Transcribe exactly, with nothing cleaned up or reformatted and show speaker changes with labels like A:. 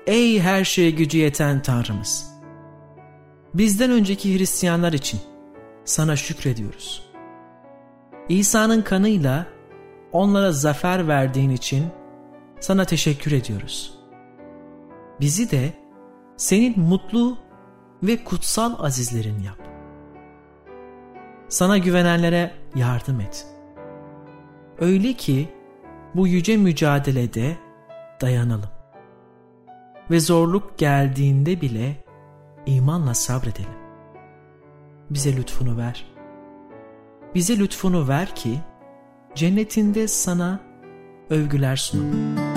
A: ey her şeye gücü yeten Tanrımız! Bizden önceki Hristiyanlar için sana şükrediyoruz. İsa'nın kanıyla onlara zafer verdiğin için sana teşekkür ediyoruz. Bizi de senin mutlu ve kutsal azizlerin yap. Sana güvenenlere yardım et. Öyle ki bu yüce mücadelede dayanalım. Ve zorluk geldiğinde bile imanla sabredelim. Bize lütfunu ver. Bize lütfunu ver ki cennetinde sana övgüler sunalım.